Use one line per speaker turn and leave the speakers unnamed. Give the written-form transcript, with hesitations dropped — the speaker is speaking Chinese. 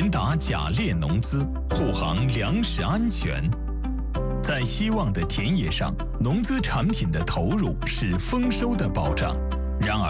联达钾链农资，护航粮食安全。在希望的田野上，农资产品的投入是丰收的保障。然而，